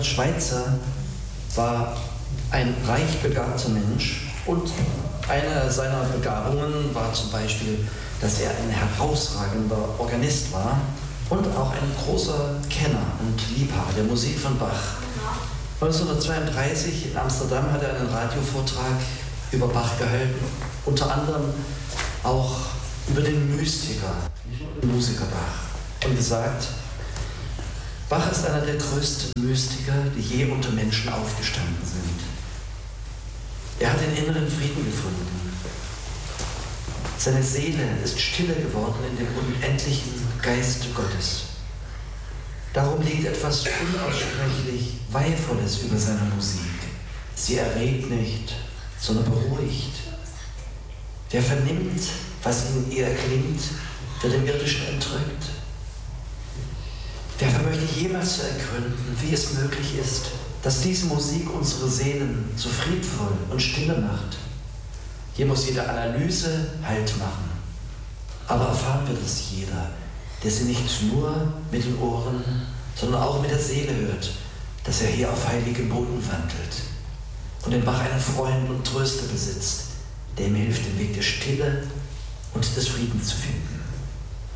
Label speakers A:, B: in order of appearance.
A: Bernhard Schweitzer war ein reich begabter Mensch und eine seiner Begabungen war zum Beispiel, dass er ein herausragender Organist war und auch ein großer Kenner und Liebhaber der Musik von Bach. 1932 in Amsterdam hat er einen Radiovortrag über Bach gehalten, unter anderem auch über den Mystiker, nicht nur den Musiker Bach, und gesagt, Bach ist einer der größten Mystiker, die je unter Menschen aufgestanden sind. Er hat den inneren Frieden gefunden. Seine Seele ist stille geworden in dem unendlichen Geist Gottes. Darum liegt etwas unaussprechlich Weihvolles über seiner Musik. Sie erregt nicht, sondern beruhigt. Wer vernimmt, was in ihr erklingt, wird dem Irdischen entrückt. Wer vermöchte jemals zu ergründen, wie es möglich ist, dass diese Musik unsere Seelen so friedvoll und stille macht? Hier muss jede Analyse Halt machen. Aber erfahren wird es jeder, der sie nicht nur mit den Ohren, sondern auch mit der Seele hört, dass er hier auf heiligem Boden wandelt und in Bach einen Freund und Tröster besitzt, der ihm hilft, den Weg der Stille und des Friedens zu finden.